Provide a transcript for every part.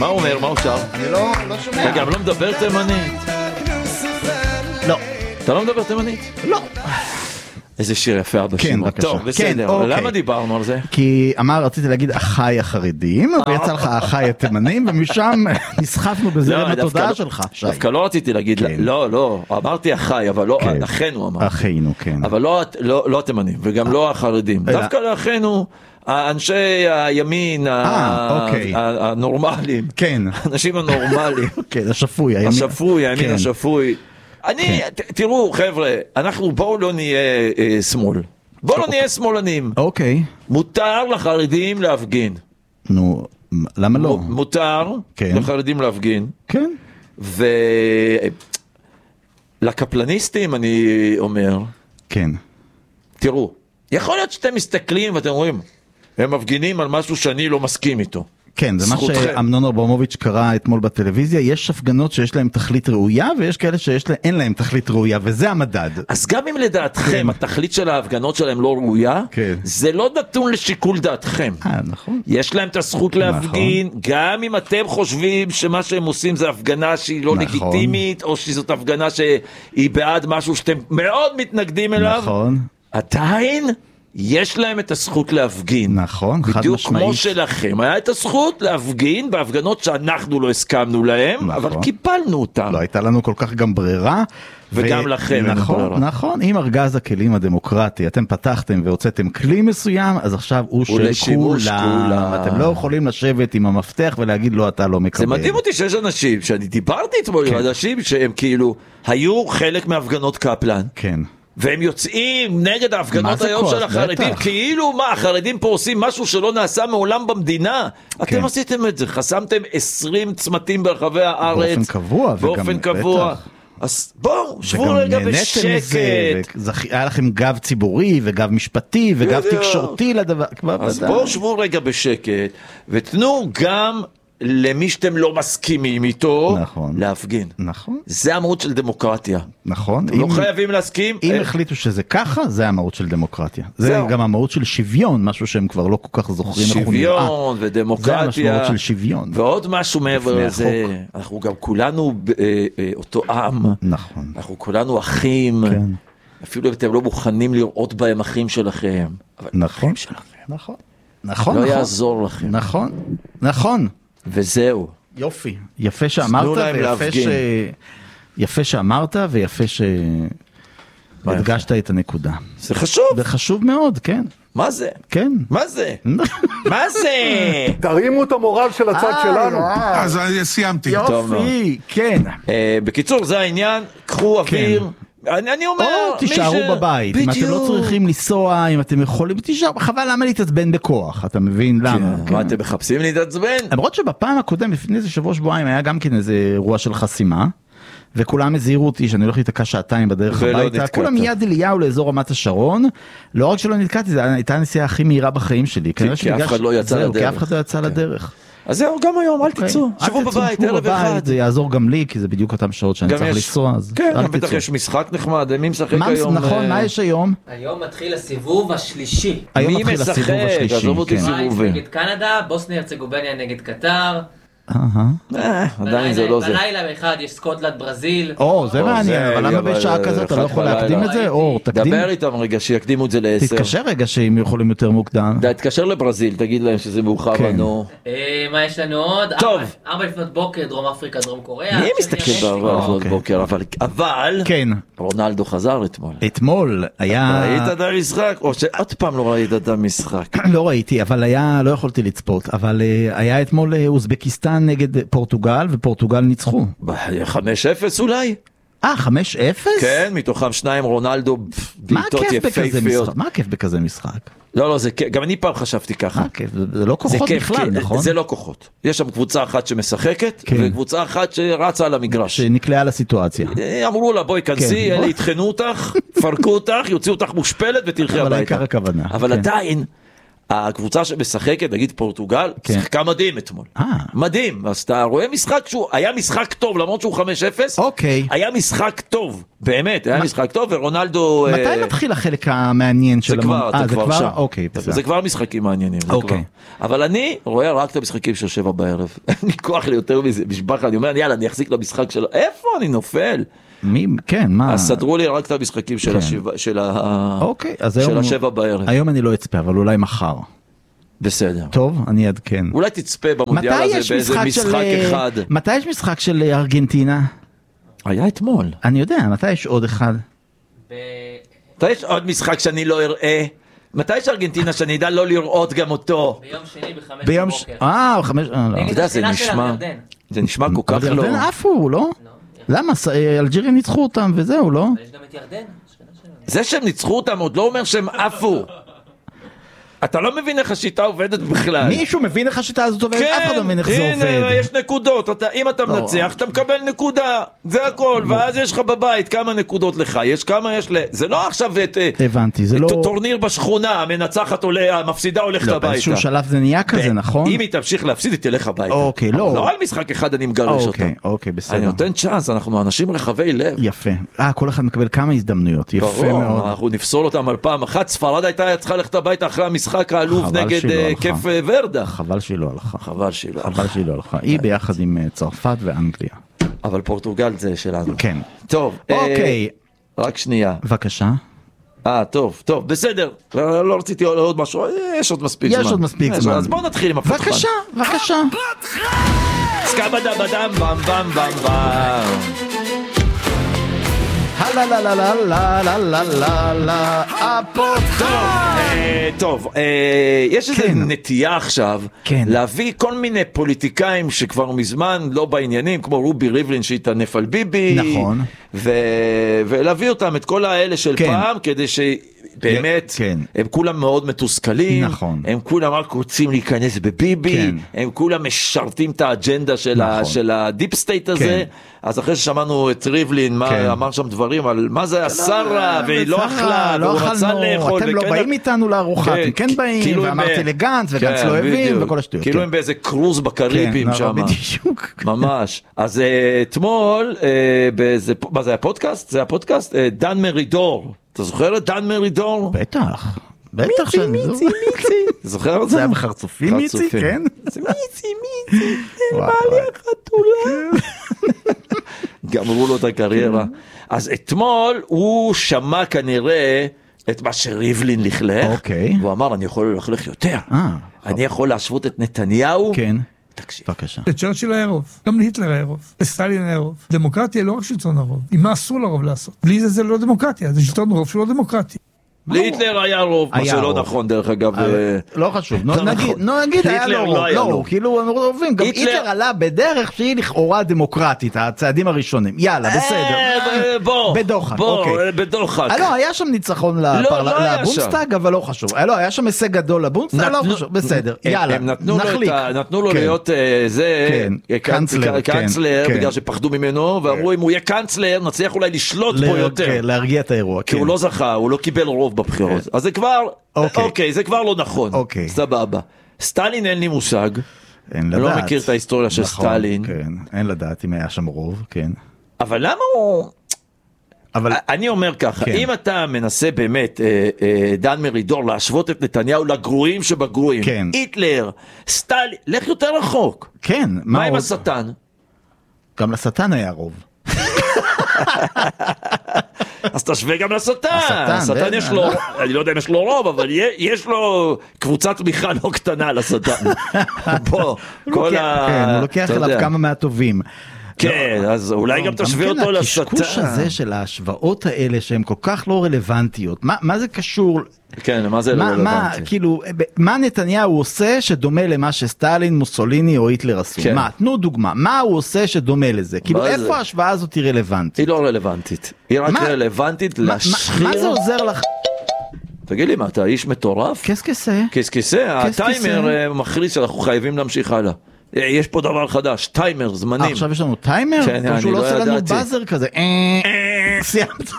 מה הוא אומר? מה הוא שר? אני לא שומע. רגע, אבל לא מדבר תימנית. לא. אתה לא מדבר תימנית? לא. איזה שיר יפה אבא שמעון. בבקשה. טוב, בסדר. כן, אוקיי. למה דיברנו על זה? כי רציתי להגיד אחי החרדים, ויצא לך אחי התימנים, ומשם נסחפנו בזרם התודעה שלך, שי. דווקא לא רציתי להגיד, לא, אמרתי אחי, אבל לא, אחינו אמרתי. אחינו, כן. אבל לא התימנים, וגם לא החרדים. דווקא לאחינו, האנשי הימין, הנורמליים. כן. האנשים הנורמליים. כן, השפוי. הימין השפוי. תראו חבר'ה, בואו לא נהיה שמאל. בואו לא נהיה שמאלנים. אוקיי. מותר לחרדים להפגין. נו, למה לא? מותר לחרדים להפגין. כן. ולקפלניסטים אני אומר. כן. תראו, יכול להיות שאתם מסתכלים ואתם אומרים, הם מפגינים על משהו שאני לא מסכים איתו. כן, זה מה שאמנון אברמוביץ' קרא אתמול בטלוויזיה, יש הפגנות שיש להם תכלית ראויה, ויש כאלה שאין להם תכלית ראויה, וזה המדד. אז גם אם לדעתכם התכלית של ההפגנות שלהם לא ראויה, זה לא נתון לשיקול דעתכם. נכון. יש להם את הזכות להפגין, גם אם אתם חושבים שמה שהם עושים זה הפגנה שהיא לא לגיטימית, או שזאת הפגנה שהיא בעד משהו שאתם מאוד מתנגדים אליו. נכון. עדיין יש להם את הזכות להפגין. נכון, חד משמעית. בדיוק כמו שלכם. היה את הזכות להפגין בהפגנות שאנחנו לא הסכמנו להם, אבל קיפלנו אותם. לא הייתה לנו כל כך גם ברירה. וגם לכם. נכון, עם ארגז הכלים הדמוקרטי, אתם פתחתם והוצאתם כלי מסוים, אז עכשיו הוא של כולם. אתם לא יכולים לשבת עם המפתח ולהגיד לו, אתה לא מקבל. זה מדהים אותי שיש אנשים, שאני דיברתי אתמול עם אנשים שהם כאילו, היו חלק מהפגנות קפלן. כן. והם יוצאים נגד ההפגנות היום של החרדים, כאילו מה, החרדים פה עושים משהו שלא נעשה מעולם במדינה. אתם עשיתם את זה, חסמתם 20 צמתים ברחבי הארץ. באופן קבוע. אז בואו, שבו רגע בשקט. היה לכם גב ציבורי וגב משפטי וגב תקשורתי לדבר. אז בואו שבו רגע בשקט, ותנו גם למי שאתם לא מסכימים איתו, להפגין. נכון. זה המהות של דמוקרטיה. נכון. לא חייבים להסכים. אם החליטו שזה ככה, זה המהות של דמוקרטיה. זה גם המהות של שוויון, משהו שהם כבר לא כל כך זוכרים. שוויון ודמוקרטיה. זה המשמעות של שוויון. ועוד משהו מעבר לזה, אנחנו גם כולנו אותו עם. נכון. אנחנו כולנו אחים. אפילו אם אתם לא מוכנים לראות בהם אחים שלכם. נכון. נכון. נכון. לא יעזור לכם. נכון. נכון. וזהו. יופי. יפה שאמרת, יפה שאמרת, ויפה שהדגשת את הנקודה. זה חשוב. זה חשוב מאוד, כן. מה זה? כן. מה זה? מה זה? תרימו את המורל של הצד שלנו. אז סיימתי. יופי, כן. בקיצור, זה העניין, קחו אוויר. אני אומר, או תישארו בבית, אם אתם לא צריכים לנסוע, אם אתם יכולים, תישארו, חבל למה להתעצבן בכוח, אתה מבין למה? מה אתם מחפשים להתעצבן? למרות שבפעם הקודם, לפני איזה שבוע-שבועיים, היה גם כן איזה אירוע של חסימה, וכולם הזהירו אותי שאני הולך להתקע שעתיים בדרך הביתה, כולם מיד אליהו לאזור רמת השרון, לא רק שלא נתקעתי, זו הייתה הנסיעה הכי מהירה בחיים שלי, כי אף אחד לא יצא לדרך. כי אף אחד לא יצא לדרך. אז זהו, גם היום, אל תצאו, שבו בבית, ערב אחד. זה יעזור גם לי, כי זה בדיוק אותם שעות שאני צריך לנסוע. כן, בטח יש משחק נחמד, מי משחק היום? נכון, מה יש היום? היום מתחיל הסיבוב השלישי. מי משחק? עזוב אותי סיבובים. נגד קנדה, בוסניה הרצגוביניה נגד קטר. עדיין זה לא זה. בלילה באחד יש סקוטלנד ברזיל. זה מעניין, אבל למה בשעה כזאת אתה לא יכול להקדים את זה? דבר איתם רגע שיקדימו את זה ל10. תתקשר רגע שהם יכולים יותר מוקדם. תתקשר לברזיל, תגיד להם שזה מאוחר לנו. מה יש לנו עוד? טוב. 4 לפנות בוקר, דרום אפריקה, דרום קוריאה. מי מסתכל ב4 לפנות בוקר? אבל רונלדו חזר אתמול. אתמול היה... ראית את המשחק? או שעוד פעם לא ראית את המשחק? לא ראיתי, אבל היה, לא יכולתי לצפות, אבל היה אתמול אוזבקיסטן נגד פורטוגל, ופורטוגל ניצחו. 5-0 אולי? 5-0? כן, מתוכם 2 רונלדו בעיטות יפהפיות. מה הכיף בכזה משחק? לא, גם אני פעם חשבתי ככה. זה לא כוחות בכלל, נכון? זה לא כוחות. יש שם קבוצה אחת שמשחקת, וקבוצה אחת שרצה על המגרש. שנקלעה לסיטואציה. אמרו לה, בואי כנסי, אלה יתחנו אותך, פרקו אותך, יוציאו אותך מושפלת ותלכי הביתה. אבל העיקר הכוונה. אבל עדיין, הקבוצה שמשחקת, נגיד פורטוגל, שיחקה מדהים אתמול. מדהים. אז אתה רואה משחק שהוא היה משחק טוב, למרות שהוא 5-0, היה משחק טוב. באמת, היה משחק טוב, ורונלדו... מתי מתחיל החלק המעניין של... זה כבר שם. אוקיי, זה כבר משחקים מעניינים. אבל אני רואה רק את המשחקים של 7 בערב. אין לי כוח לי יותר מזה, משבח, אני אומר, יאללה, אני אחזיק למשחק שלו. איפה אני נופל? כן, מה? אז סדרו לי רק את המשחקים של 7 בערב. היום אני לא אצפה, אבל אולי מחר. בסדר. טוב, אני אעדכן. אולי תצפה במונדיאל הזה באיזה משחק אחד. מתי יש משחק של ארגנטינה? היה אתמול. אני יודע, מתי יש עוד אחד? מתי יש עוד משחק שאני לא אראה? מתי יש ארגנטינה שאני אדע לא לראות גם אותו? ביום שני ב5 בבוקר. אתה יודע, זה נשמע כל כך לא... ירדן עפו, לא? למה? אלג'יריה ניצחו אותם וזהו, לא? יש גם את ירדן. זה שהם ניצחו אותם עוד לא אומר שהם עפו. אתה לא מבין איך השיטה עובדת בכלל. מישהו מבין איך השיטה הזאת עובדת? אף אחד לא מבין איך זה עובד. הנה, יש נקודות. אם אתה מנצח, אתה מקבל נקודה. זה הכל. ואז יש לך בבית כמה נקודות לך. יש כמה יש זה לא עכשיו הבנתי, זה לא... טורניר בשכונה, המנצחת עולה, המפסידה הולכת הביתה. באיזשהו שלב זה נהיה כזה, נכון? אם היא תמשיך להפסיד, היא תלך הביתה. אוקיי, לא. לא על משחק אחד אני מגרש אותה. אוקיי, בסדר. אני נותן צ'אנס, אנחנו אנשים רחבי לב. יפה. כל אחד מקבל כמה הזדמנויות. יפה מאוד. אנחנו נפסול אותם על פעם אחת. ספרד הייתה צריכה ללכת הביתה אחרי המשחק העלוב נגד כיף ורדה. חבל שהיא לא הלכה. חבל שהיא לא הלכה. היא ביחד עם צרפת ואנגליה. אבל פורטוגל זה שלנו. כן. טוב. אוקיי. רק שנייה. בבקשה. טוב, בסדר. לא רציתי עוד משהו. יש עוד מספיק זמן. אז בואו נתחיל עם הפתחן. בבקשה. סקאבדה בדם בם בם בם בם. טוב, יש איזו נטייה עכשיו להביא כל מיני פוליטיקאים שכבר מזמן לא בעניינים, כמו רובי ריבלין שהתענף על ביבי, נכון, ולהביא אותם, את כל האלה של פעם, כדי שבאמת הם כולם מאוד מתוסכלים, הם כולם רק רוצים להיכנס בביבי, הם כולם משרתים את האג'נדה של הדיפ סטייט הזה. אז אחרי ששמענו את ריבלין, אמר שם דברים על מה זה הסרה, והיא לא אכלה, והוא רצה לאכול. אתם לא באים איתנו לארוחה, אתם כן באים, ואמרתי לגנץ, וגנץ לא הבין, וכל השטויות. כאילו הם באיזה קרוז בקריבים שם. ממש. אז אתמול, מה זה הפודקאסט? זה הפודקאסט? דן מרידור. אתה זוכר את דן מרידור? בטח. מיצי. זוכר את זה? זה היה בחרצופים מיצי, כן? זה מיצי. בעלי החתולה. גמרו לו את הקריירה. אז אתמול הוא שמע כנראה את מה שריבלין לכלך, והוא אמר, אני יכול ללכלך יותר. אני יכול להשוות את נתניהו. כן. תקשיב. בבקשה. לצ'רצ'יל היה רוב, גם להיטלר היה רוב, לסטלין היה רוב. דמוקרטיה לא רק שלטון הרוב, היא מה אסור לרוב לעשות. בלי זה לא דמוקרטיה, זה שלטון רוב שלא דמוקרטי. להיטלר היה רוב, מה שלא נכון דרך אגב. לא חשוב, נגיד היה לו רוב, לא, כאילו הם רובים, גם היטלר עלה בדרך שהיא לכאורה דמוקרטית, הצעדים הראשונים, יאללה, בסדר. בדוחק, אוקיי. בדוחק. לא, היה שם ניצחון לבונסטאג, אבל לא חשוב. לא, היה שם הישג גדול לבונסטאג, לא חשוב, בסדר, יאללה, נחליק. נתנו לו להיות זה, קאנצלר, בגלל שפחדו ממנו, ואמרו אם הוא יהיה קאנצלר, נצליח אולי לשלוט בו יותר. להרגיע את האירוע. כי הוא לא זכה, הוא לא קיבל רוב בבחירות. אז זה כבר, אוקיי, זה כבר לא נכון. סבבה. סטלין אין לי מושג. אין לדעת. אני לא מכיר את ההיסטוריה של סטלין. אין לדעת אם היה שם רוב, כן. אבל למה הוא... אני אומר ככה, אם אתה מנסה באמת, דן מרידור, להשוות את נתניהו לגרועים שבגרועים, היטלר, סטלין, לך יותר רחוק. כן. מה עם השטן? גם לשטן היה רוב. אז תשווה גם לשטן. השטן יש לו, אני לא יודע אם יש לו רוב, אבל יש לו קבוצת תמיכה לא קטנה לשטן. בוא, כל ה... הוא לוקח אליו כמה מהטובים. כן, אז אולי גם תשווה אותו לשטן. הקשקוש הזה של ההשוואות האלה שהן כל כך לא רלוונטיות, מה זה קשור? כן, מה זה לא רלוונטי? כאילו, מה נתניהו עושה שדומה למה שסטלין, מוסוליני או היטלר עשו? מה, תנו דוגמה, מה הוא עושה שדומה לזה? כאילו, איפה ההשוואה הזאת היא רלוונטית? היא לא רלוונטית. היא רק רלוונטית להשחיר... מה זה עוזר לך? תגיד לי, מה, אתה איש מטורף? קסקסה, הטיימר מכריז שאנחנו חייבים להמשיך הלאה. יש פה דבר חדש, טיימר, זמנים. עכשיו יש לנו טיימר? כן, אני לא עושה לנו באזר כזה. סיימת.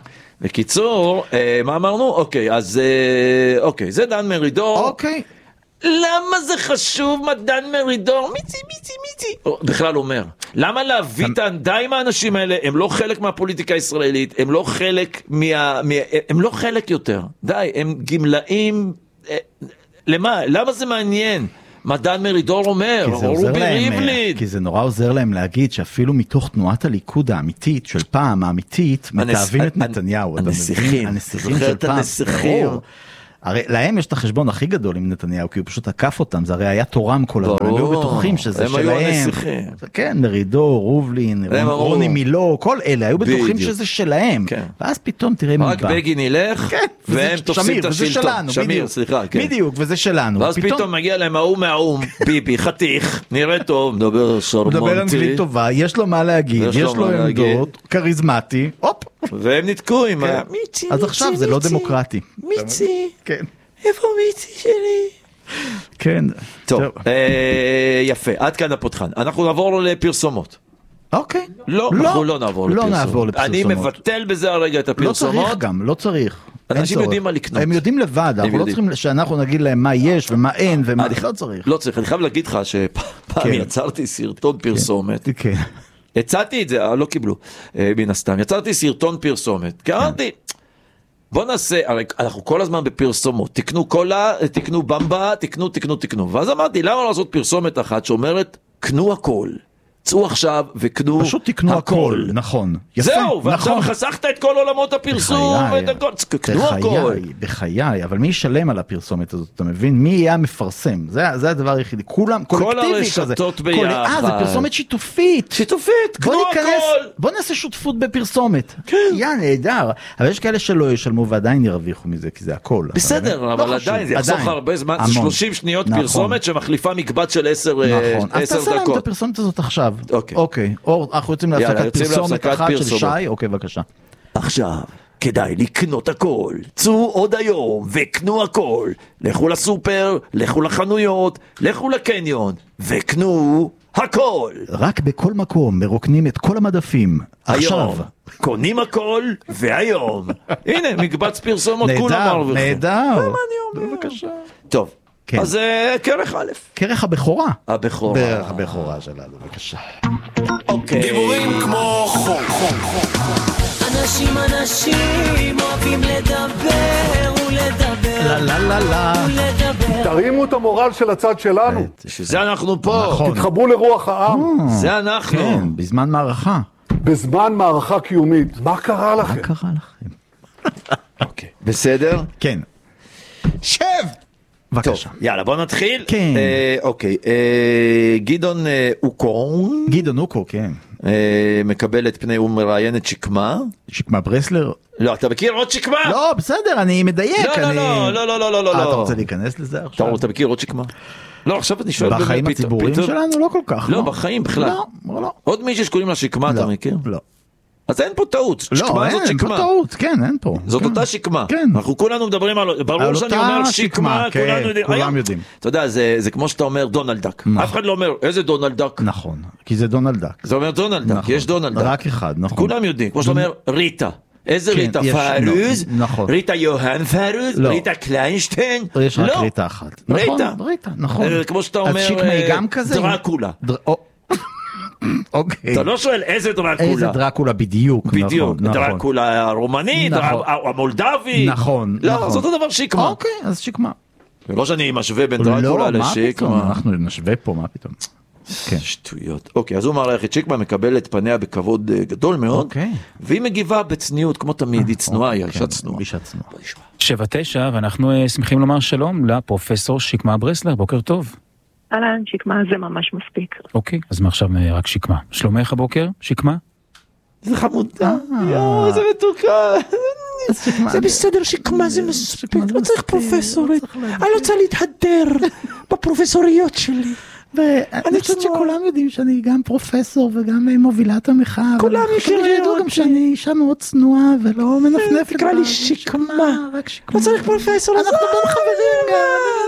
בקיצור, מה אמרנו? אוקיי, אז, אוקיי, זה דן מרידור. אוקיי. למה זה חשוב מדן מרידור? מיצי. בכלל אומר, למה להביא את די עם האנשים האלה? הם לא חלק מהפוליטיקה הישראלית, הם לא חלק הם לא חלק יותר. די, הם גמלאים. למה? למה זה מעניין? מדן מרידור אומר, רובי ריבלין. כי זה נורא עוזר להם להגיד שאפילו מתוך תנועת הליכוד האמיתית, של פעם האמיתית, מתאהבים את נתניהו. הנסיכים. הנסיכים של פעם. הרי להם יש את החשבון הכי גדול עם נתניהו, כי הוא פשוט עקף אותם, זה הרי היה תורם כל הזמן, הם היו בטוחים שזה שלהם. הם היו הנסיכים. כן, מרידור, רובלין, רוני מילו, כל אלה, היו בטוחים שזה שלהם. ואז פתאום תראה רק בגין ילך, והם תופסים את השלטון. שמיר, סליחה. בדיוק, וזה שלנו. ואז פתאום מגיע להם מהאום, ביבי, חתיך, נראה טוב, מדבר שרמונטי. מדבר אנגלית טובה, יש לו מה להגיד, יש לו עמדות, כריזמטי, הופ. והם נתקעו עם מיצי. אז עכשיו זה לא דמוקרטי. מיצי. כן. איפה מיצי שלי? כן. טוב, יפה, עד כאן הפותחן. אנחנו נעבור לפרסומות. אוקיי. לא, אנחנו לא נעבור לפרסומות. לא נעבור לפרסומות. אני מבטל בזה הרגע את הפרסומות. לא צריך גם, לא צריך. אנשים יודעים מה לקנות. הם יודעים לבד, אנחנו לא צריכים שאנחנו נגיד להם מה יש ומה אין ומה לא צריך. לא צריך, אני חייב להגיד לך שפעם יצרתי סרטון פרסומת. כן. הצעתי את זה, לא קיבלו, מן הסתם. יצרתי סרטון פרסומת. כי אמרתי, בוא נעשה, הרי אנחנו כל הזמן בפרסומות, תקנו קולה, תקנו במבה, תקנו. ואז אמרתי, למה לא לעשות פרסומת אחת שאומרת, קנו הכל. צאו עכשיו וקנו פשוט תקנו הכל, נכון. זהו, ועכשיו חסכת את כל עולמות הפרסום, קנו הכל. בחיי, אבל מי ישלם על הפרסומת הזאת, אתה מבין? מי יהיה המפרסם? זה הדבר היחידי. כולם, קולקטיבי כזה. כל הרשתות ביחד. זה פרסומת שיתופית. קנו הכל. בוא נעשה שותפות בפרסומת. כן. נהדר. אבל יש כאלה שלא ישלמו ועדיין ירוויחו מזה, כי זה הכל. בסדר, אבל עדיין, זה יחסוך הרבה זמן, 30 שניות פרסומת שמחליפה מקבץ של 10 דקות. אז תעשה להם את הפרסומת הזאת עכשיו. אוקיי, אנחנו יוצאים להפסקת פרסומת אחת של שי, אוקיי, בבקשה. עכשיו, כדאי לקנות הכל, צאו עוד היום וקנו הכל, לכו לסופר, לכו לחנויות, לכו לקניון, וקנו הכל. רק בכל מקום מרוקנים את כל המדפים. עכשיו. קונים הכל, והיום. הנה, מקבץ פרסומות, כולם מרוויחים. נהדר. מה אני אומר? בבקשה. טוב. כן. אז כרך א'. כרך הבכורה. הבכורה שלנו, בבקשה. אוקיי. דיבורים כמו חוק. אנשים אוהבים לדבר ולדבר. לא. תרימו את המורל של הצד שלנו. שזה אנחנו פה. תתחברו לרוח העם. זה אנחנו. כן, בזמן מערכה. בזמן מערכה קיומית. מה קרה לכם? אוקיי. בסדר? כן. שב! בבקשה. יאללה, בוא נתחיל. כן. אוקיי. גדעון אוקו, כן. מקבל את פני, הוא מראיין את שקמה. שקמה ברסלר? לא, אתה מכיר עוד שקמה? לא, בסדר, אני מדייק. לא. אתה רוצה להיכנס לזה עכשיו? אתה מכיר עוד שקמה? לא, עכשיו אני שואל. בחיים הציבוריים שלנו לא כל כך. לא, בחיים בכלל. לא. עוד מישהו שקוראים לה שקמה, אתה מכיר? לא. אז אין פה טעות, שקמה זאת שקמה. אין פה טעות, כן, אין פה. זאת אותה שקמה. כן. אנחנו כולנו מדברים על, ברור שאני אומר שקמה, כולם יודעים. אתה יודע, זה כמו שאתה אומר דונלד דק. אף אחד לא אומר, איזה דונלד דק? נכון, כי זה דונלד דק. זה אומר דונלד דק, יש דונלד דק. רק אחד, נכון. כולם יודעים, כמו שאתה אומר, ריטה. איזה ריטה? פארוז? ריטה יוהן פארוז? ריטה קליינשטיין? יש רק ריטה אחת. ריטה, נכון. כמו שאתה אומר, אז שקמה היא גם כזה? דרקולה. אוקיי. אתה לא שואל איזה דרקולה. איזה דרקולה בדיוק. דרקולה הרומנית, המולדבי. נכון. לא, זה אותו דבר שקמה. אוקיי, אז שקמה. לא שאני משווה בין דרקולה לשקמה. אנחנו נשווה פה, מה פתאום. שטויות. אוקיי, אז הוא מערך את שקמה, מקבל את פניה בכבוד גדול מאוד, והיא מגיבה בצניעות, כמו תמיד, היא צנועה, היא אישה צנועה. 7-9, ואנחנו שמחים לומר שלום לפרופסור שקמה ברסלר, בוקר טוב. אהלן, שקמה זה ממש מספיק. אוקיי, אז מעכשיו רק שקמה. שלומך הבוקר, שקמה? זה חמודה. יואו, זה מתוקה. זה בסדר, שקמה זה מספיק. לא צריך פרופסורית. אני רוצה להתהדר בפרופסוריות שלי. ואני חושבת שכולם יודעים שאני גם פרופסור וגם מובילת המחאה. כולם יכירים גם שאני אישה מאוד צנועה ולא מנפנפת. תקרא לי שקמה. לא צריך פרופסור. אנחנו גם חברים גם.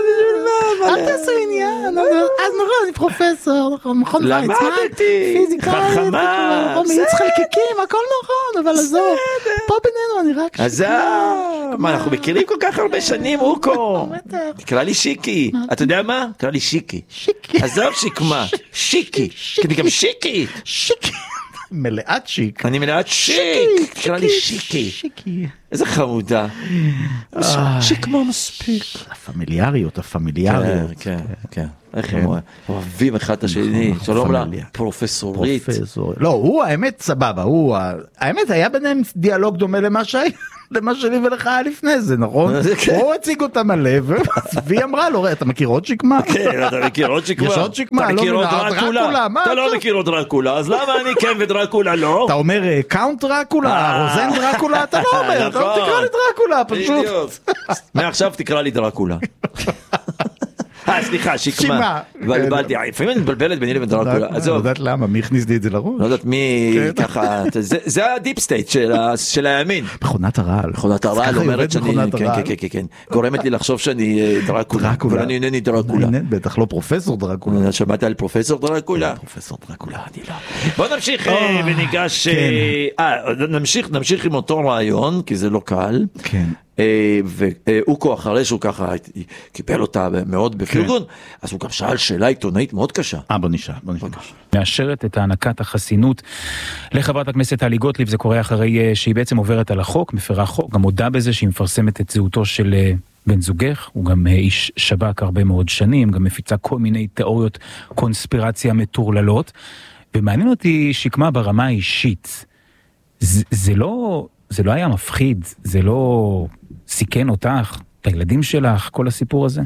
אל תעשו עניין, אז נכון, אני פרופסור, מכון ויצמן, פיזיקה, מאיץ חלקיקים, הכל נכון, אבל עזוב, פה בינינו אני רק עזוב, מה, אנחנו מכירים כל כך הרבה שנים, אוקו. תקרא לי שיקי, אתה יודע מה? תקרא לי שיקי. עזוב שיקמה, שיקי, כי גם שיקי. שיקי. מלאת שיק. אני מלאת שיק. תקרא לי שיקי. שיקי. איזה חמודה. שיק מה מספיק. הפמיליאריות. כן, כן. איך הם אוהבים אחד את השני. שלום לה, פרופסורית. לא, הוא האמת סבבה. האמת היה ביניהם דיאלוג דומה למה שלי ולך היה לפני זה, נכון? הוא הציג אותה מלא, והיא אמרה לו, אתה מכיר עוד שקמה? כן, אתה מכיר עוד שקמה. יש עוד שקמה, אתה מכיר עוד דרקולה? אתה לא מכיר עוד דרקולה, אז למה אני כן ודרקולה לא? אתה אומר קאונט דרקולה, רוזן דרקולה, אתה לא אומר, אתה לא תקרא לי דרקולה, פשוט. מעכשיו תקרא לי דרקולה. סליחה, שיקמה. בלבלתי, לפעמים אני מבלבלת ביני לבין דרקולה. לא יודעת למה, מי הכניס לי את זה לראש? לא יודעת מי ככה, זה הדיפ סטייט של הימין. מכונת הרעל. מכונת הרעל אומרת שאני, כן, גורמת לי לחשוב שאני דרקולה, אבל אני אינני דרקולה. בטח לא פרופסור דרקולה. שמעת על פרופסור דרקולה? פרופסור דרקולה, אני לא. בוא נמשיך וניגש, נמשיך עם אותו רעיון, כי זה לא קל. כן. ואוקו אחרי שהוא ככה קיבל אותה מאוד בפרגון, אז הוא גם שאל שאלה עיתונאית מאוד קשה. בוא נשאל. מאשרת את הענקת החסינות לחברת הכנסת טלי גוטליב, זה קורה אחרי שהיא בעצם עוברת על החוק, מפרה חוק, גם הודעה בזה שהיא מפרסמת את זהותו של בן זוגך, הוא גם איש שב"כ הרבה מאוד שנים, גם מפיצה כל מיני תיאוריות קונספירציה מטורללות, ומעניין אותי שקמה ברמה האישית, זה לא היה מפחיד, זה לא סיכן אותך, את הילדים שלך, כל הסיפור הזה?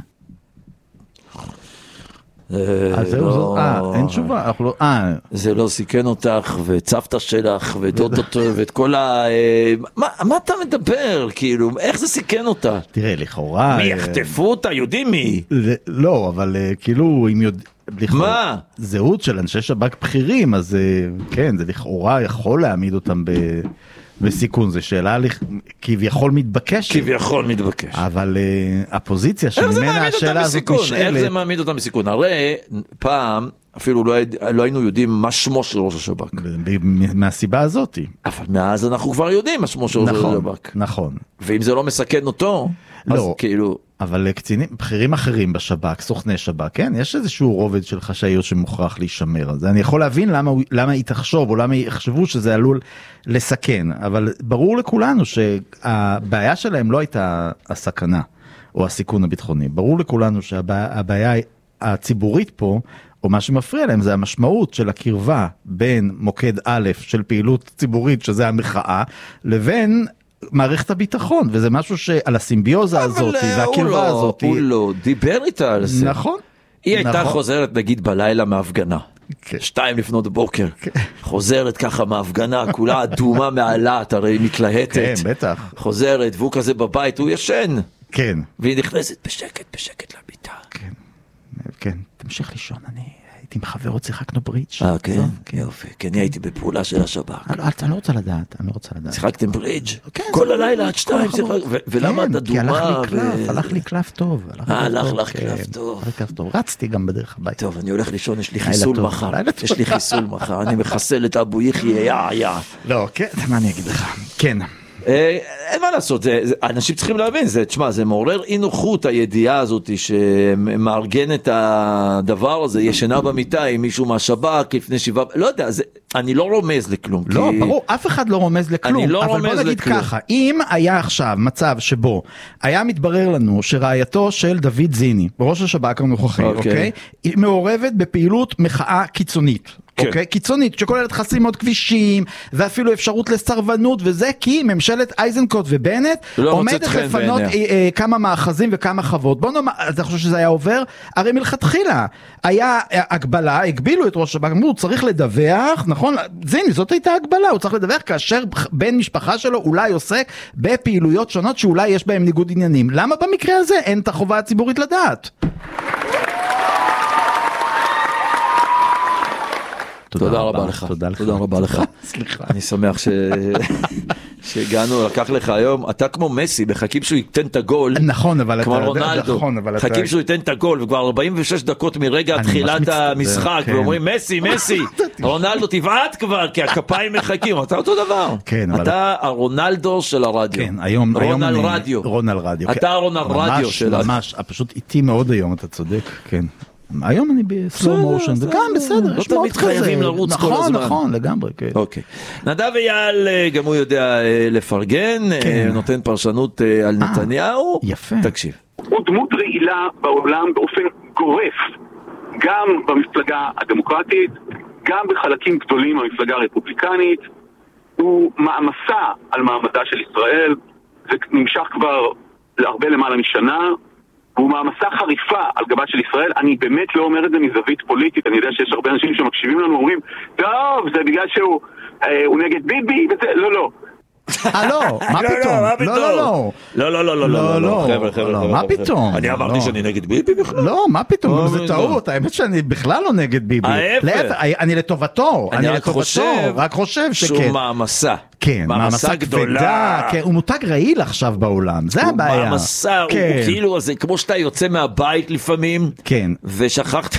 אין תשובה. זה לא סיכן אותך, וצוותא שלך, ודודות, ואת כל מה אתה מדבר? כאילו, איך זה סיכן אותה? תראה, לכאורה... מי יחטפו אותה? יודעים מי? לא, אבל כאילו, אם יודעים... מה? זהות של אנשי שב"כ בכירים, אז כן, זה לכאורה יכול להעמיד אותם בסיכון, זו שאלה כביכול מתבקשת. כביכול מתבקש. אבל הפוזיציה שממנה השאלה הזאת נשאלת... איך זה מעמיד אותם בסיכון? הרי פעם אפילו לא היינו יודעים מה שמו של ראש השב"כ. מהסיבה הזאת. אבל מאז אנחנו כבר יודעים מה שמו של ראש השב"כ. נכון. ואם זה לא מסכן אותו, אז כאילו... אבל קצינים, בכירים אחרים בשב"כ, סוכני שב"כ, כן? יש איזשהו רובד של חשאיות שמוכרח להישמר. אז אני יכול להבין למה היא תחשוב, או למה יחשבו שזה עלול לסכן. אבל ברור לכולנו שהבעיה שלהם לא הייתה הסכנה, או הסיכון הביטחוני. ברור לכולנו שהבעיה הציבורית פה, או מה שמפריע להם, זה המשמעות של הקרבה בין מוקד א' של פעילות ציבורית, שזה המחאה, לבין... מערכת הביטחון, וזה משהו שעל הסימביוזה הזאת, והקרבה הזאת. הוא לא דיבר איתה על זה. נכון. היא הייתה חוזרת נגיד בלילה מהפגנה. 2 לפנות בוקר. חוזרת ככה מהפגנה, כולה אדומה מעלת, הרי מתלהטת. כן, בטח. חוזרת, והוא כזה בבית, הוא ישן. כן. והיא נכנסת בשקט לביתה. כן. כן. תמשיך לישון, אני... עם חברות שיחקנו ברידג'. כן, יופי. כן, אני הייתי בפעולה של השב"כ. אני לא רוצה לדעת, שיחקתם ברידג' כל הלילה עד 2 שיחק, ולמה אתה דומה? הלך לי קלף טוב. הלך לך קלף טוב. רצתי גם בדרך הביתה. טוב, אני הולך לישון, יש לי חיסול מחר. אני מחסל את אבו יחיה, לא, כן, מה אני אגיד לך? כן. אין מה לעשות, אנשים צריכים להבין, זה מעורר אי נוחות הידיעה הזאת שמארגן את הדבר הזה, ישנה במיטה עם מישהו מהשב"כ לפני 7, לא יודע, אני לא רומז לכלום. לא, ברור, אף אחד לא רומז לכלום, אבל בוא נגיד ככה, אם היה עכשיו מצב שבו היה מתברר לנו שראייתו של דוד זיני, ראש השב"כ הנוכחי, אוקיי? היא מעורבת בפעילות מחאה קיצונית. אוקיי? קיצונית, שכוללת חסימות כבישים, ואפילו אפשרות לסרבנות, וזה כי ממשלת אייזנקוט ובנט עומדת לפנות כמה מאחזים וכמה חוות. בוא נאמר, אתה חושב שזה היה עובר? הרי מלכתחילה היה הגבלה, הגבילו את ראש השב"כ, אמרו, הוא צריך לדווח, נכון? זיני, זאת הייתה הגבלה, הוא צריך לדווח כאשר בן משפחה שלו אולי עוסק בפעילויות שונות שאולי יש בהם ניגוד עניינים. למה במקרה הזה אין את החובה הציבורית לדעת? תודה רבה לך. תודה רבה לך. סליחה. אני שמח שהגענו, לקח לך היום, אתה כמו מסי, מחכים שהוא ייתן את הגול. נכון, אבל כמו רונלדו. מחכים שהוא ייתן את הגול, וכבר 46 דקות מרגע תחילת המשחק, ואומרים, מסי, רונלדו תבעט כבר, כי הכפיים מחכים. אתה אותו דבר. אתה הרונלדו של הרדיו. כן, היום רונל רדיו. אתה הרונל רדיו שלנו. ממש, פשוט איטי מאוד היום, אתה צודק, כן. היום אני בסלו מושן, זה גם בסדר, יש מאוד חייבים לרוץ כל הזמן. נכון, לגמרי, כן. אוקיי. נדב אייל, גם הוא יודע לפרגן, נותן פרשנות על נתניהו. יפה. תקשיב. הוא דמות רעילה בעולם באופן גורף, גם במפלגה הדמוקרטית, גם בחלקים גדולים במפלגה הרפובליקנית. הוא מעמסה על מעמדה של ישראל, זה נמשך כבר להרבה למעלה משנה, והוא מעמסה חריפה על גבה של ישראל. אני באמת לא אומר את זה מזווית פוליטית, אני יודע שיש הרבה אנשים שמקשיבים לנו ואומרים, טוב, זה בגלל שהוא נגד ביבי, וזה, לא. לא, מה פתאום? לא, חבר'ה, מה פתאום? אני אמרתי שאני נגד ביבי בכלל? לא, מה פתאום? זה טעות, האמת שאני בכלל לא נגד ביבי. אני לטובתו, רק חושב שכן. שהוא מעמסה. כן, מעמסה גדולה. הוא מותג רעיל עכשיו בעולם, זה הבעיה. הוא מעמסה, הוא כאילו, זה כמו שאתה יוצא מהבית לפעמים, ושכחת,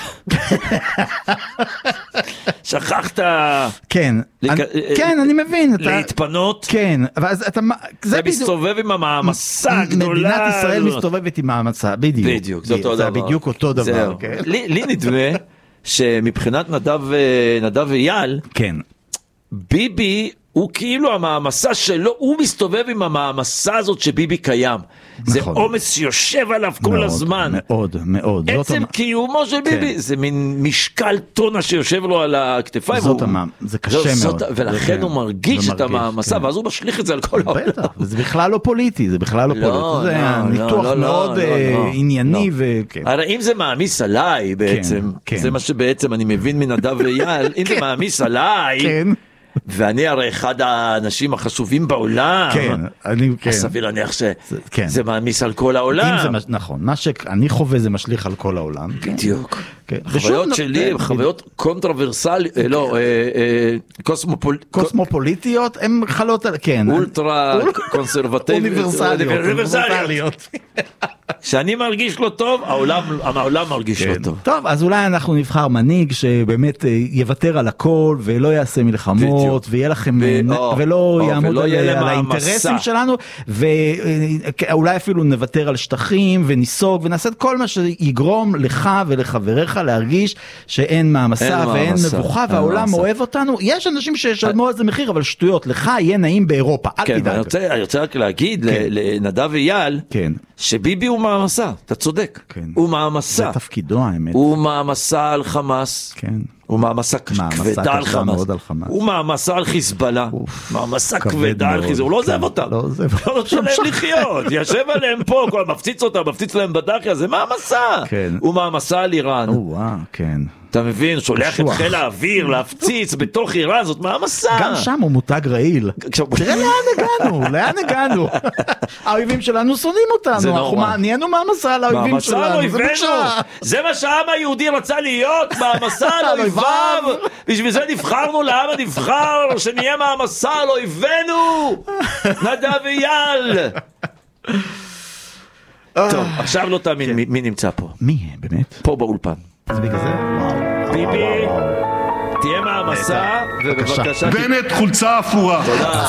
כן, אני מבין. להתפנות. כן, ואז אתה מסתובב עם המעמסה הגדולה. מדינת ישראל מסתובבת עם המעמסה, בדיוק. זה בדיוק אותו דבר. לי נדמה שמבחינת נדב אייל, ביבי הוא כאילו המעמסה שלו, הוא מסתובב עם המעמסה הזאת שביבי קיים. זה עומס שיושב עליו כל הזמן. מאוד. עצם קיומו של ביבי, זה מין משקל טונה שיושב לו על הכתפיים. זה קשה מאוד. ולכן הוא מרגיש את המעמסה, ואז הוא משליך את זה על כל העולם. זה בכלל לא פוליטי, זה ניתוח מאוד ענייני. הרי אם זה מעמיס עליי בעצם, זה מה שבעצם אני מבין מנדב אייל, אם זה מעמיס עליי, ואני הרי אחד האנשים החשובים בעולם, אז סביר להניח שזה מעמיס על כל העולם. נכון, מה שאני חווה זה משליך על כל העולם. בדיוק. החוויות שלי הן חוויות קונטרוברסליות, קוסמופוליטיות, הן חלות על, אולטרה אוניברסליות. כשאני מרגיש לא טוב, העולם מרגיש לא טוב. טוב, אז אולי אנחנו נבחר מנהיג שבאמת יוותר על הכל ולא יעשה מלחמות ויהיה לכם, ולא יעמוד על האינטרסים שלנו, ואולי אפילו נוותר על שטחים וניסוג ונעשה את כל מה שיגרום לך ולחבריך להרגיש שאין מעמסה ואין מבוכה והעולם אוהב אותנו. יש אנשים שישלמו על זה מחיר, אבל שטויות, לך יהיה נעים באירופה, אל תדאג. אני רוצה רק להגיד לנדב אייל שביבי הוא מעמסה, אתה צודק, הוא מעמסה, זה תפקידו האמת, הוא מעמסה על חמאס, הוא מעמסה כבדה על חמאס, הוא מעמסה על חיזבאללה, מעמסה כבדה על חיזבאללה, הוא לא עוזב אותם, לא נותן להם לחיות, יושב עליהם פה, מפציץ אותם, מפציץ להם בדחיה, זה מעמסה, הוא מעמסה על איראן, אתה מבין, שולח את חיל האוויר להפציץ בתוך איראן, זאת מעמסה. גם שם הוא מותג רעיל. תראה לאן הגענו. האויבים שלנו שונאים אותנו. נהיינו מעמסה על האויבים שלנו. מעמסה על אויבינו. זה מה שהעם היהודי רצה להיות, מעמסה על אויביו. בשביל זה נבחרנו לעם הנבחר, שנהיה מעמסה על אויבינו. נדב אייל. טוב, עכשיו לא תאמין מי נמצא פה. מי, באמת? פה באולפן. אז בגלל זה, ביבי, תהיה מעמסה, ובבקשה... בנט חולצה אפורה. תודה.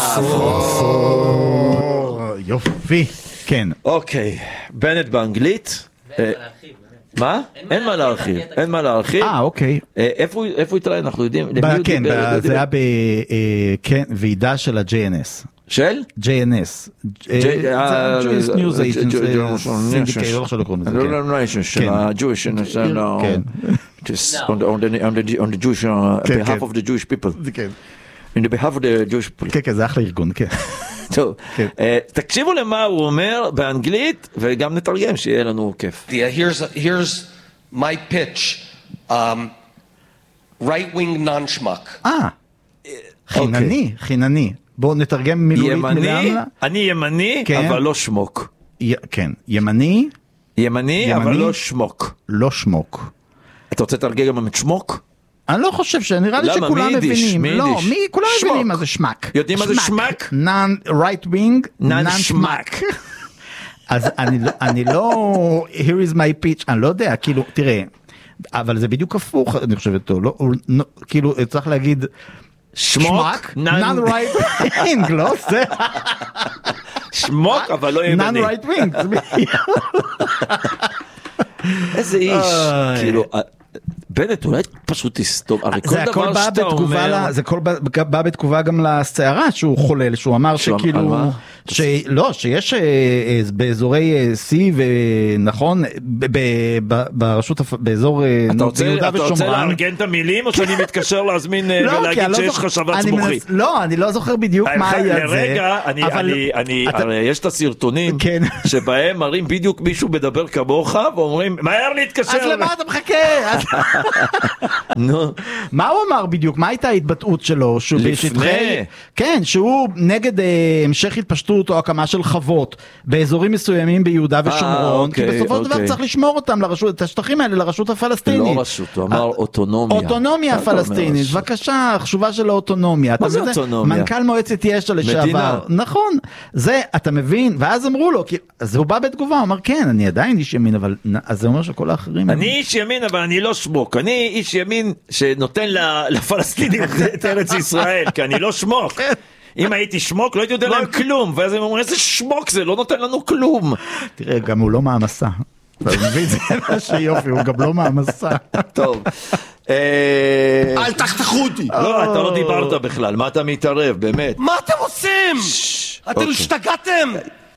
יופי, כן. אוקיי, בנט באנגלית. מה? אין מה להרחיב. אוקיי. איפה הוא התראה, אנחנו יודעים? כן, זה היה בוועידה של ה-JNS. של? JNS. Jewish News Agency. של ה-Jewish, on the Jewish, behalf of the Jewish people. In the behalf of the Jewish people. כן, זה אחלה ארגון, כן. טוב, תקשיבו למה הוא אומר באנגלית, וגם נתרגם שיהיה לנו כיף. Here's my pitch. Right-wing non-schmuck. חינני. בואו נתרגם מילולית מילה. אני ימני, אבל לא שמוק. כן, ימני, אבל לא שמוק. לא שמוק. אתה רוצה לתרגם גם את שמוק? אני לא חושב, נראה לי שכולם מבינים. לא, כולם מבינים מה זה שמק. יודעים מה זה שמק? non-right wing, non-שמק. אז אני לא, here is my pitch, אני לא יודע, כאילו, תראה, אבל זה בדיוק הפוך, אני חושב אותו, כאילו, צריך להגיד, שמוק, non-right wing, לא זה. שמוק, אבל לא ימני. non-right wing. איזה איש, כאילו, בנט, אולי פשוט תסתום, הרי כל דבר שאתה אומר... זה הכל בא בתגובה גם לסערה שהוא חולל, שהוא אמר שכאילו... לא, שיש באזורי C ונכון, באזור יהודה ושומרון... אתה רוצה לארגן את המילים, או שאני מתקשר להזמין ולהגיד שיש לך שבץ מוחי? לא, אני לא זוכר בדיוק מה היה זה. לרגע, הרי יש את הסרטונים, שבהם מראים בדיוק מישהו מדבר כמוך, ואומרים, מהר להתקשר. אז למה אתה מחכה? מה הוא אמר בדיוק? מה הייתה ההתבטאות שלו? לפני. כן, שהוא נגד המשך התפשטות או הקמה של חוות באזורים מסוימים ביהודה ושומרון, כי בסופו של דבר צריך לשמור אותם את השטחים האלה לרשות הפלסטינית. לא רשות, הוא אמר אוטונומיה. אוטונומיה פלסטינית, בבקשה, חשובה של האוטונומיה. מה זה אוטונומיה? מנכ"ל מועצת יש"ע לשעבר. נכון, זה, אתה מבין, ואז אמרו לו, אז הוא בא בתגובה, הוא אמר, כן, אני עדיין איש ימין, אבל אז זה אומר שכל האחרים... אני איש ימין, אבל אני לא שמוק. אני איש ימין שנותן לפלסטינים את ארץ ישראל, כי אני לא שמוק. אם הייתי שמוק, לא הייתי יודע להם כלום, ואז הם אומרים, איזה שמוק זה, לא נותן לנו כלום. תראה, גם הוא לא מעמסה. אתה מבין, זה מה שיופי, הוא גם לא מעמסה. טוב. אל תחתכו אותי. לא, אתה לא דיברת בכלל, מה אתה מתערב, באמת? מה אתם עושים? אתם השתגעתם?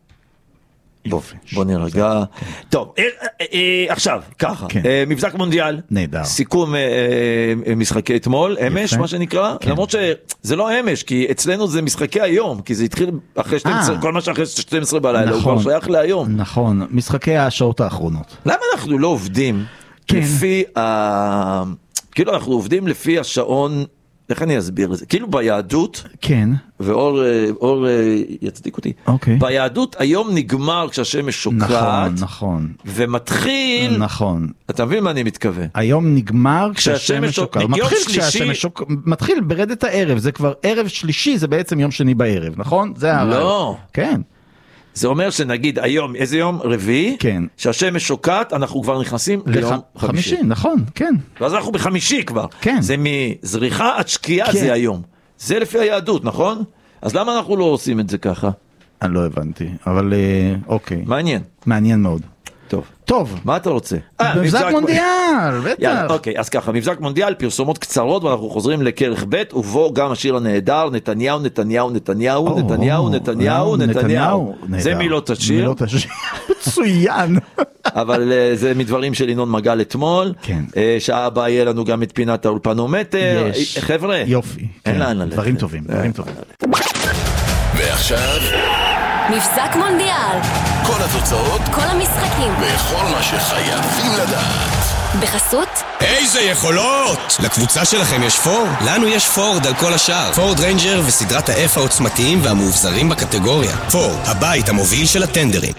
בוא נרגע. טוב, עכשיו, ככה, מבזק מונדיאל, נהדר. סיכום משחקי אתמול, אמש, מה שנקרא, למרות שזה לא אמש, כי אצלנו זה משחקי היום, כי זה התחיל אחרי 12, כל מה שאחרי 12 בלילה, הוא כבר שייך להיום. נכון, משחקי השעות האחרונות. למה אנחנו לא עובדים לפי, כאילו אנחנו עובדים לפי השעון, איך אני אסביר לזה? כאילו ביהדות, כן. ואור יצדיק אותי. ביהדות היום נגמר כשהשמש שוקעת. נכון. ומתחיל. נכון. אתה מבין מה אני מתכוון? היום נגמר כשהשמש שוקעת. מתחיל ברדת הערב, זה כבר ערב שלישי, זה בעצם יום שני בערב, נכון? זה הרעיון. לא. כן. זה אומר שנגיד היום, איזה יום? רביעי? כן. שהשמש שוקעת, אנחנו כבר נכנסים ליום חמישי. נכון, כן. ואז אנחנו בחמישי כבר. כן. זה מזריחה עד שקיעה זה היום. זה לפי היהדות, נכון? אז למה אנחנו לא עושים את זה ככה? אני לא הבנתי, אבל אוקיי. מעניין. מעניין מאוד. טוב. מה אתה רוצה? מבזק מונדיאל, בטח. יאללה, אוקיי, אז ככה, מבזק מונדיאל, פרסומות קצרות, ואנחנו חוזרים לכרך ב' ובו גם השיר הנהדר, נתניהו, נתניהו, נתניהו, נתניהו, נתניהו, נתניהו. זה מילות השיר. מילות השיר. מצוין. אבל זה מדברים של ינון מגל אתמול. כן. שעה הבאה יהיה לנו גם את פינת האולפנומטר. חבר'ה. יופי. אין לאן ללכת. דברים טובים, דברים טובים. ועכשיו מבזק מונדיאל, כל התוצאות, כל המשחקים וכל מה שחייבים לדעת בחסות איזה יכולות! לקבוצה שלכם יש פורד? לנו יש פורד על כל השאר. פורד ריינג'ר וסדרת ה-F העוצמתיים והמאובזרים בקטגוריה. פורד, הבית המוביל של הטנדרים.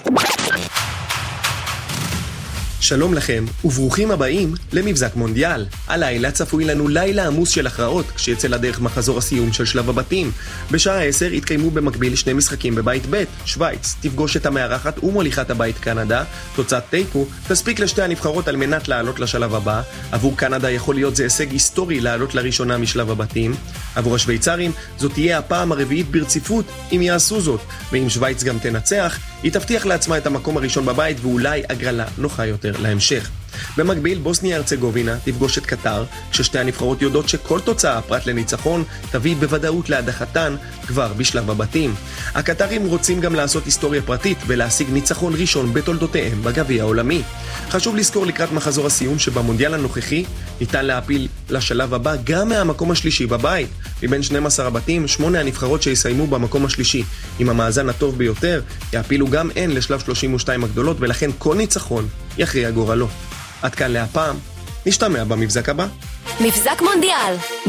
שלום לכם, וברוכים הבאים למבזק מונדיאל. הלילה צפוי לנו לילה עמוס של הכרעות, כשיצא לדרך מחזור הסיום של שלב הבתים. בשעה 10 יתקיימו במקביל שני משחקים בבית ב'. שוויץ תפגוש את המארחת ומוליכת הבית קנדה. תוצאת תיקו תספיק לשתי הנבחרות על מנת לעלות לשלב הבא. עבור קנדה יכול להיות זה הישג היסטורי לעלות לראשונה משלב הבתים. עבור השוויצרים זאת תהיה הפעם הרביעית ברציפות אם יעשו זאת. ואם שוויץ גם תנצח, היא תבטיח לעצמה את המקום הראשון בבית ואולי הגרלה נוחה יותר להמשך. במקביל, בוסניה הרצגובינה תפגוש את קטר, כששתי הנבחרות יודעות שכל תוצאה פרט לניצחון תביא בוודאות להדחתן כבר בשלב הבתים. הקטרים רוצים גם לעשות היסטוריה פרטית ולהשיג ניצחון ראשון בתולדותיהם בגביע העולמי. חשוב לזכור לקראת מחזור הסיום שבמונדיאל הנוכחי ניתן להפיל לשלב הבא גם מהמקום השלישי בבית. מבין 12 הבתים, 8 הנבחרות שיסיימו במקום השלישי עם המאזן הטוב ביותר יפילו גם הן לשלב 32 הגדולות, ולכן כל ניצחון יכריע גורלו. עד כאן להפעם, נשתמע במבזק הבא. מבזק מונדיאל